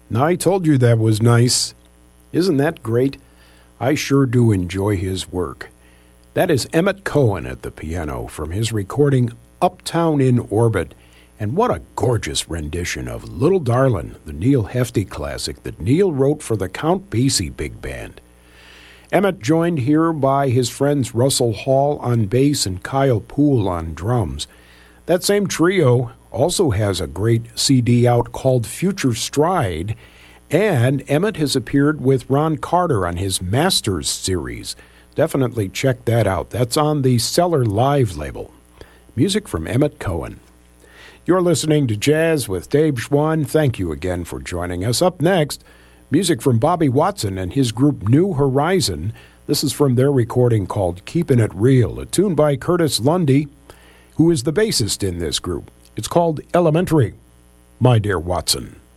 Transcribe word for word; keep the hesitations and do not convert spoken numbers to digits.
I told you that was nice. Isn't that great? I sure do enjoy his work. That is Emmett Cohen at the piano from his recording Uptown in Orbit. And what a gorgeous rendition of Little Darlin', the Neil Hefti classic that Neil wrote for the Count Basie Big Band. Emmett joined here by his friends Russell Hall on bass and Kyle Poole on drums. That same trio also has a great C D out called Future Stride, and Emmett has appeared with Ron Carter on his Masters series. Definitely check that out. That's on the Cellar Live label. Music from Emmett Cohen. You're listening to Jazz with Dave Schwann. Thank you again for joining us. Up next, music from Bobby Watson and his group New Horizon. This is from their recording called Keepin' It Real, a tune by Curtis Lundy, who is the bassist in this group. It's called Elementary, My Dear Watson.